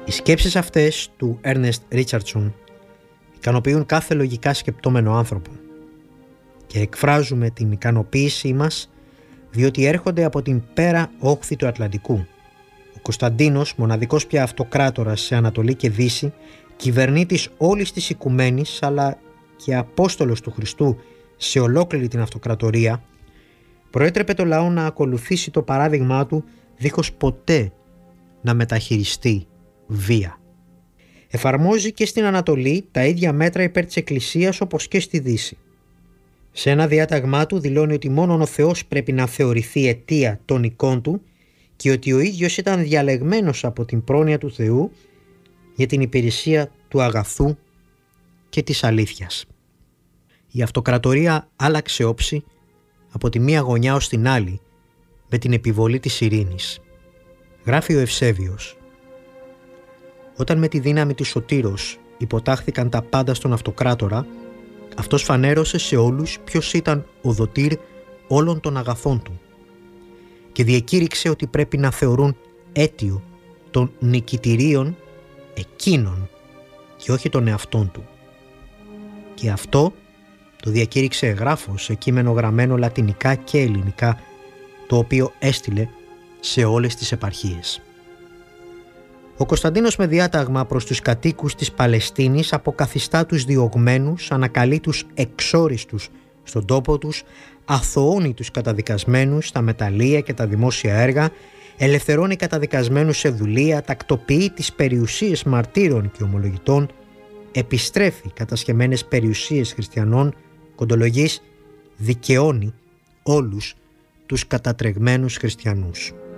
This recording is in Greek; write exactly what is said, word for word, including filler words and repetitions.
Οι σκέψεις αυτές του Έρνεστ Ρίτσαρντσον ικανοποιούν κάθε λογικά σκεπτόμενο άνθρωπο και εκφράζουμε την ικανοποίησή μας διότι έρχονται από την πέρα όχθη του Ατλαντικού. Ο Κωνσταντίνος, μοναδικός πια αυτοκράτορας σε Ανατολή και Δύση, κυβερνήτης όλης της οικουμένης αλλά και Απόστολος του Χριστού σε ολόκληρη την αυτοκρατορία, προέτρεπε το λαό να ακολουθήσει το παράδειγμά του δίχως ποτέ να μεταχειριστεί βία. Εφαρμόζει και στην Ανατολή τα ίδια μέτρα υπέρ της Εκκλησίας όπως και στη Δύση. Σε ένα διάταγμά του δηλώνει ότι μόνον ο Θεός πρέπει να θεωρηθεί αιτία των οικών του και ότι ο ίδιος ήταν διαλεγμένος από την πρόνοια του Θεού για την υπηρεσία του αγαθού και της αλήθειας. Η αυτοκρατορία άλλαξε όψη από τη μία γωνιά ως την άλλη με την επιβολή της ειρήνης. Γράφει ο Ευσέβιος: «Όταν με τη δύναμη της Σωτήρος υποτάχθηκαν τα πάντα στον αυτοκράτορα, αυτός φανέρωσε σε όλους ποιος ήταν ο δοτήρ όλων των αγαθών του και διεκήρυξε ότι πρέπει να θεωρούν αίτιο των νικητηρίων εκείνων και όχι των εαυτών του. Και αυτό το διακήρυξε εγγράφος σε κείμενο γραμμένο λατινικά και ελληνικά, το οποίο έστειλε σε όλες τις επαρχίες». Ο Κωνσταντίνος με διάταγμα προς τους κατοίκους της Παλαιστίνης αποκαθιστά τους διωγμένους, ανακαλεί τους εξόριστους στον τόπο τους, αθωώνει τους καταδικασμένους στα μεταλλεία και τα δημόσια έργα, ελευθερώνει καταδικασμένους σε δουλεία, τακτοποιεί τις περιουσίες μαρτύρων και ομολογητών, επιστρέφει κατασχεμένες περιουσίες χριστιανών, κοντολογείς, δικαιώνει όλους τους κατατρεγμένους χριστιανούς.